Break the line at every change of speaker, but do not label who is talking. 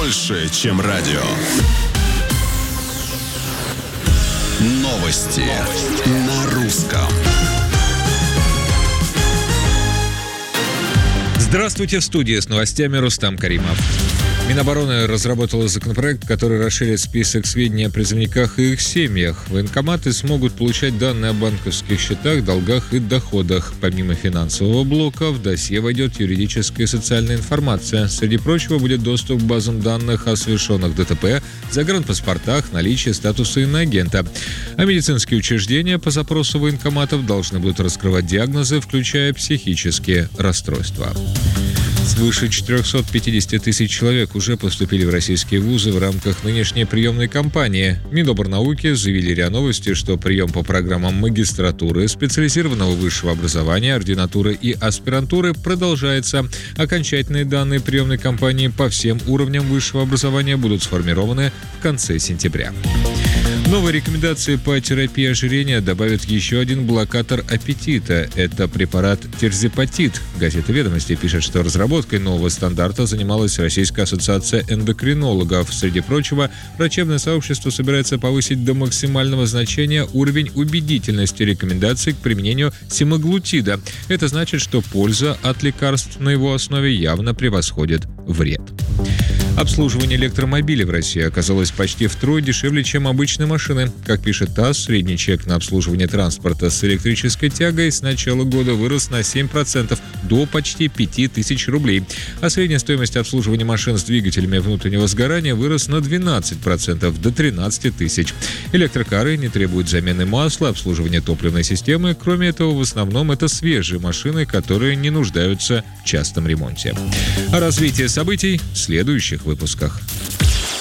больше, чем радио. Новости на русском.
Здравствуйте, в студии с новостями Рустам Каримов. Минобороны разработала законопроект, который расширит список сведений о призывниках и их семьях. Военкоматы смогут получать данные о банковских счетах, долгах и доходах. Помимо финансового блока, в досье войдет юридическая и социальная информация. Среди прочего будет доступ к базам данных о совершенных ДТП, загранпаспортах, наличие статуса иноагента. А медицинские учреждения по запросу военкоматов должны будут раскрывать диагнозы, включая психические расстройства. Свыше 450 тысяч человек уже поступили в российские вузы в рамках нынешней приемной кампании. Миноборнауки заявили РИА Новости, что прием по программам магистратуры, специализированного высшего образования, ординатуры и аспирантуры продолжается. Окончательные данные приемной кампании по всем уровням высшего образования будут сформированы в конце сентября. Новые рекомендации по терапии ожирения добавят еще один блокатор аппетита. Это препарат терзипатид. Газета «Ведомости» пишет, что разработкой нового стандарта занималась Российская ассоциация эндокринологов. Среди прочего, врачебное сообщество собирается повысить до максимального значения уровень убедительности рекомендаций к применению семаглутида. Это значит, что польза от лекарств на его основе явно превосходит вред. Обслуживание электромобилей в России оказалось почти втрое дешевле, чем обычной машины. Как пишет ТАСС, средний чек на обслуживание транспорта с электрической тягой с начала года вырос на 7% до почти 5000 рублей. А средняя стоимость обслуживания машин с двигателями внутреннего сгорания вырос на 12% до 13 тысяч. Электрокары не требуют замены масла, обслуживания топливной системы. Кроме этого, в основном это свежие машины, которые не нуждаются в частом ремонте. А развитие событий в следующих выпусках.